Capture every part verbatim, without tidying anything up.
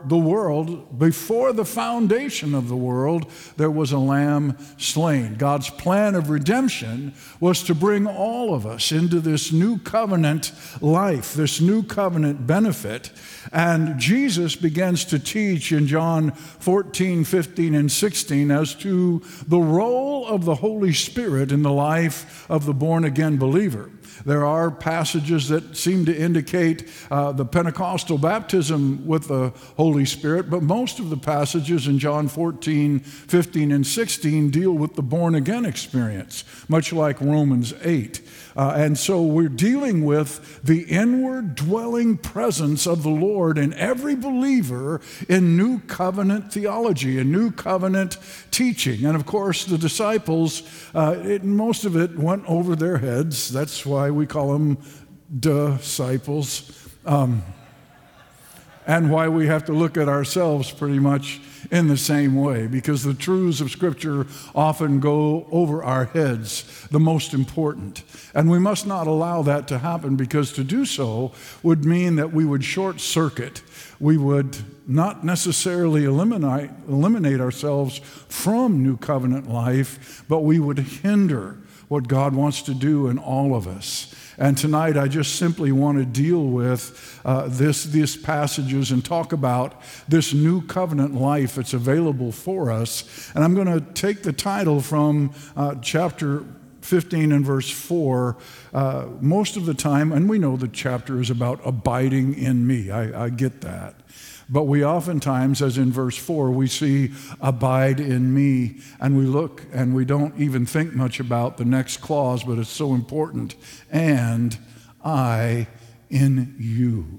the world, before the foundation of the world, there was a lamb slain. God's plan of redemption was to bring all of us into this new covenant life, this new covenant benefit. And Jesus begins to teach in John fourteen, fifteen, and sixteen as to the role of the Holy Spirit in the life of the born-again believer. There are passages that seem to indicate uh, the Pentecostal baptism with the Holy Spirit, but most of the passages in John fourteen, fifteen, and sixteen deal with the born-again experience, much like Romans eight. Uh, and so we're dealing with the inward dwelling presence of the Lord in every believer in new covenant theology, in new covenant teaching. And of course, the disciples, uh, it, most of it went over their heads. That's why we call them disciples. Um, and why we have to look at ourselves pretty much in the same way, because the truths of Scripture often go over our heads, the most important. And we must not allow that to happen, because to do so would mean that we would short circuit. We would not necessarily eliminate, eliminate ourselves from new covenant life, but we would hinder what God wants to do in all of us. And tonight I just simply want to deal with uh, this, these passages and talk about this new covenant life that's available for us. And I'm going to take the title from uh, chapter fifteen and verse four uh, most of the time, and we know the chapter is about abiding in me. I, I get that. But we oftentimes, as in verse four, we see abide in me, and we look and we don't even think much about the next clause, but it's so important. And I in you.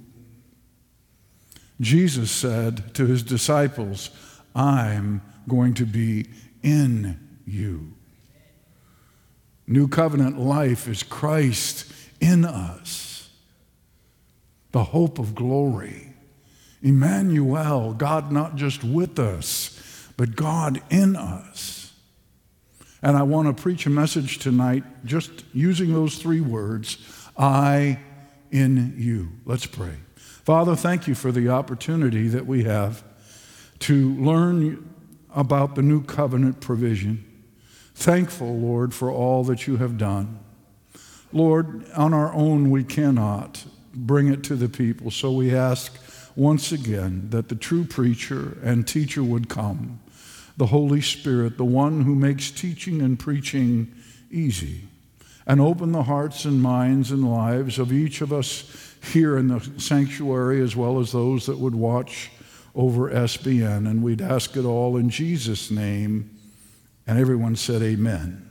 Jesus said to his disciples, I'm going to be in you. New covenant life is Christ in us, the hope of glory. Emmanuel, God not just with us, but God in us. And I want to preach a message tonight just using those three words, I in you. Let's pray. Father, thank you for the opportunity that we have to learn about the new covenant provision. Thankful, Lord, for all that you have done. Lord, on our own we cannot bring it to the people, so we ask once again that the true preacher and teacher would come, the Holy Spirit, the one who makes teaching and preaching easy, and open the hearts and minds and lives of each of us here in the sanctuary, as well as those that would watch over S B N. And we'd ask it all in Jesus' name. And everyone said amen.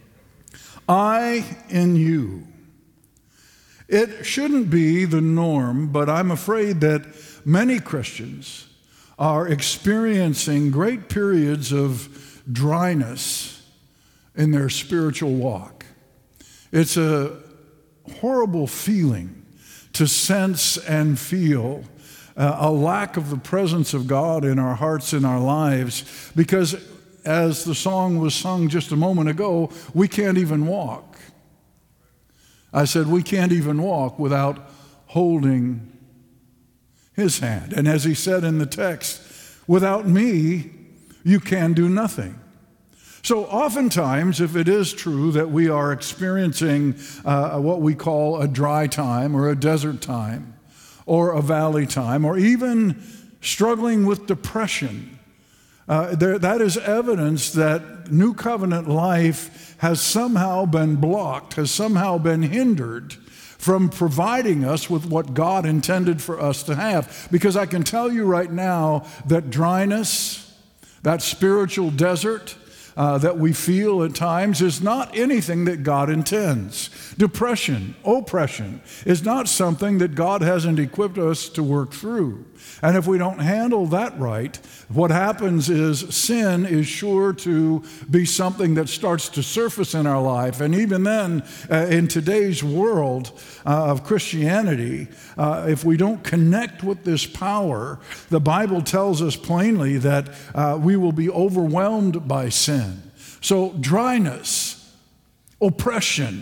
I in you. It shouldn't be the norm, but I'm afraid that many Christians are experiencing great periods of dryness in their spiritual walk. It's a horrible feeling to sense and feel uh, a lack of the presence of God in our hearts and our lives, because as the song was sung just a moment ago, we can't even walk. I said we can't even walk without holding his hand. And as he said in the text, without me, you can do nothing. So oftentimes, if it is true that we are experiencing uh, what we call a dry time or a desert time or a valley time, or even struggling with depression, Uh, there, that is evidence that new covenant life has somehow been blocked, has somehow been hindered from providing us with what God intended for us to have. Because I can tell you right now that dryness, that spiritual desert uh, that we feel at times, is not anything that God intends. Depression, oppression is not something that God hasn't equipped us to work through. And if we don't handle that right, what happens is sin is sure to be something that starts to surface in our life. And even then, uh, in today's world uh, of Christianity, uh, if we don't connect with this power, the Bible tells us plainly that uh, we will be overwhelmed by sin. So dryness, oppression,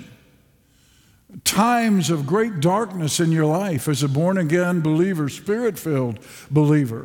times of great darkness in your life as a born-again believer, spirit-filled believer,